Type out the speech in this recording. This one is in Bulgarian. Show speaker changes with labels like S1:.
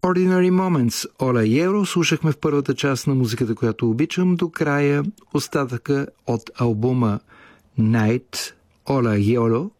S1: Ordinary Moments, Ола Йело, слушахме в първата част на музиката, която обичам, до края остатъка от албума Night, Ола Йело,